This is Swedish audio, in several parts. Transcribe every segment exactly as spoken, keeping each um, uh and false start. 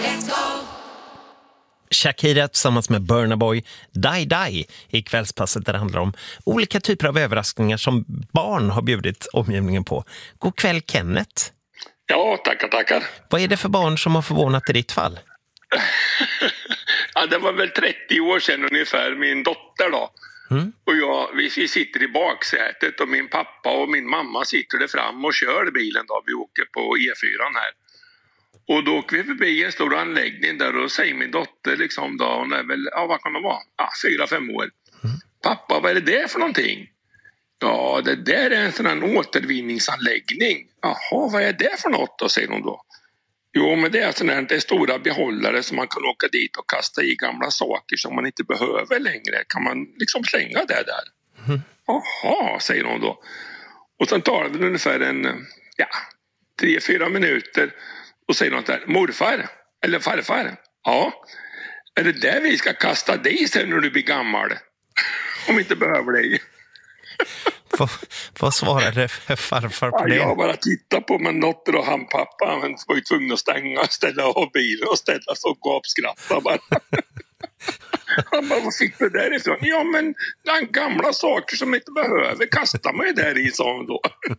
Shakira tillsammans med Burna Boy, Die Die i kvällspasset där det handlar om olika typer av överraskningar som barn har bjudit omgivningen på. God kväll Kenneth. Ja, tackar, tackar. Vad är det för barn som har förvånat i ditt fall? Ja, det var väl trettio år sedan ungefär, min dotter då. Mm. Och jag, vi, vi sitter i baksätet och min pappa och min mamma sitter där fram och kör bilen då. Vi åker på E fyra här. Och då åker vi förbi en stor anläggning där och säger min dotter liksom då, hon är väl, ja vad kan det vara? Ja, fyra, fem år. Mm. Pappa, vad är det där för någonting? Ja, det där är en sån här återvinningsanläggning. Jaha, vad är det för något då, säger hon då. Jo, men det är sån här, det är stora behållare som man kan åka dit och kasta i gamla saker som man inte behöver längre. Kan man liksom slänga det där? Mm. Jaha, säger hon då. Och sen tar det ungefär en, ja, tre, fyra minuter. Och säger något där, morfar eller farfar, ja, är det där vi ska kasta dig sen när du blir gammal? Om vi inte behöver dig. vad, vad svarade farfar på ja, det? Jag bara tittar på min dotter och han pappa, han var ju tvungen att stänga, ställa av bilen och ställa sig och gapskratta bara. Han bara, vad fick du därifrån? Ja, men den gamla saker som inte behöver kastar man ju där i, sa hon då.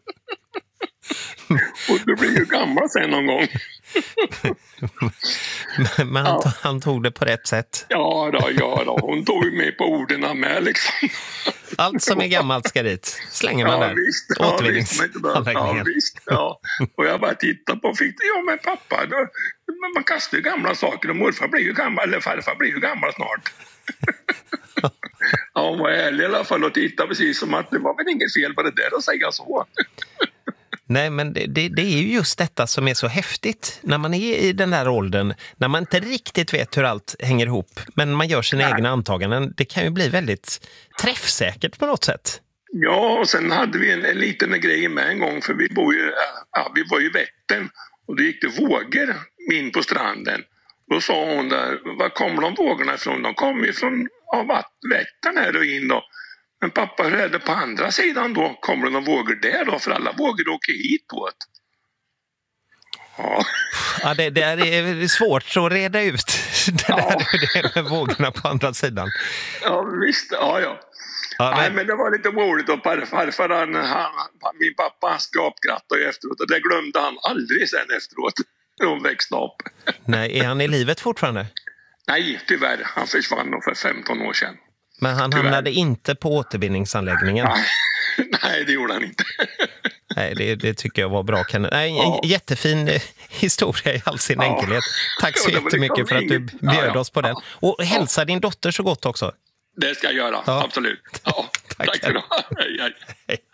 Och du blir ju gammal sen någon gång. Men han, ja. han tog det på rätt sätt. Ja då, ja då. Hon tog ju med på orden med liksom. Allt som är gammalt ska dit. Slänger man ja, där. Visst, ja, visst, ja, visst, ja. Och jag bara tittade på och fick ja men pappa, då, man kastar ju gamla saker och morfar blir ju gammal, eller farfar blir ju gammal snart. Ja, hon var ärlig i alla fall och tittade precis som att det var väl inget fel på det där att säga så. Nej, men det, det, det är ju just detta som är så häftigt när man är i den här åldern, när man inte riktigt vet hur allt hänger ihop, men man gör sina Nej. egna antaganden. Det kan ju bli väldigt träffsäkert på något sätt. Ja, och sen hade vi en, en liten grej med en gång, för vi, bor ju, ja, vi var ju i Vättern och det gick det vågor in på stranden. Då sa hon där, var kommer de vågorna ifrån? De kommer ju från ja, Vättern här och in då. Men pappa, hur är det på andra sidan då? Kommer det någon vågor där då? För alla vågor åker hit på ett. Ja, ja det, det är svårt att reda ut. Det ja. där det är med vågorna på andra sidan. Ja, visst. Ja, ja. ja men... Nej, men det var lite roligt. Och farfar, han, han, min pappa, han skapgrattade ju efteråt. Och det glömde han aldrig sen efteråt. När hon växte upp. Nej, är han i livet fortfarande? Nej, tyvärr. Han försvann nog för femton år sedan. Men han Tyvärr. hamnade inte på återvinningsanläggningen. Nej, Nej det gjorde han inte. Nej, det, det tycker jag var bra. Nej, en ja. jättefin historia i all sin ja. enkelhet. Tack så ja, jättemycket för att du bjöd ja, ja. oss på den. Och hälsa ja. din dotter så gott också. Det ska jag göra, ja. absolut. Ja. Tack, Tack för det. Hej, hej.